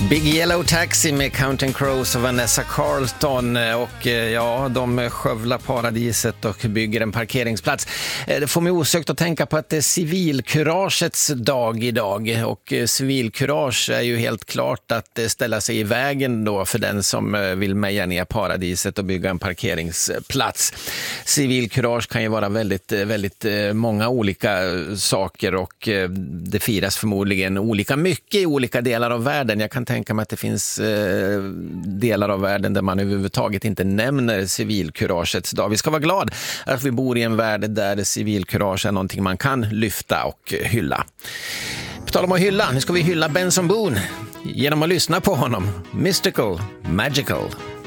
Big Yellow Taxi med Counting Crows och Vanessa Carlton, och ja, de skövlar paradiset och bygger en parkeringsplats. Det får mig osökt att tänka på att det är civilkuragets dag idag, och civilkurage är ju helt klart att ställa sig i vägen då för den som vill meja ner paradiset och bygga en parkeringsplats. Civilkurage kan ju vara väldigt många olika saker, och det firas förmodligen olika mycket i olika delar av världen. Jag kan tänka mig att det finns delar av världen där man överhuvudtaget inte nämner civilkuragets dag. Vi ska vara glad att vi bor i en värld där civilkurage är någonting man kan lyfta och hylla. På tal om att hylla, nu ska vi hylla Benson Boone genom att lyssna på honom. Mystical, Magical.